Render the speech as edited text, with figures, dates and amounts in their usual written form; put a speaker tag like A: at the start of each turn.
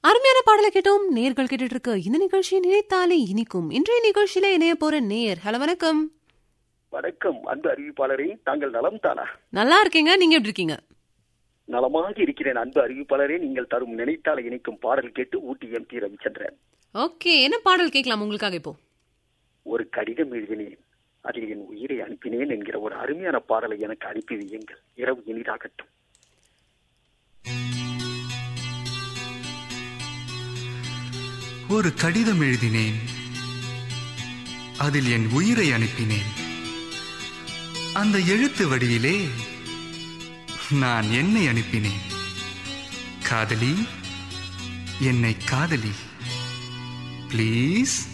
A: அருமையான பாடலை கேட்டோம். நேர்கள் கேட்டுட்டு இருக்க இந்த நிகழ்ச்சி நினைத்தாலே இனிக்கும். இன்றைய நிகழ்ச்சியில இணைய போற நேர். ஹலோ, வணக்கம்.
B: வணக்கம் அன்பு அறிவிப்பாளரே, தாங்கள் நலம் தானா?
A: நல்லா இருக்கீங்க, நீங்க எப்படி இருக்கீங்க?
B: நலமாக இருக்கிறேன் அன்பு அறிவிப்பாளரே. நீங்கள் தரும் நினைத்தாலே இனிக்கும் பாடல் கேட்டு ஊட்டி எம்பி ரவிச்சந்திரன்.
A: ஓகே, என்ன பாடல் கேட்கலாம் உங்களுக்காக? இப்போ
B: ஒரு கடிதம் எழுதினேன், அதில் என் உயிரை அனுப்பினேன் என்கிற ஒரு அருமையான பாடலை எனக்கு அனுப்பி வையுங்கள். இரவு இனிதாகட்டும்.
C: ஒரு கடிதம் எழுதினேன், அதில் என் உயிரை அனுப்பினேன். அந்த எழுத்து வடிவிலே நான் என்னை அனுப்பினேன். காதலி, என்னை காதலி, ப்ளீஸ்.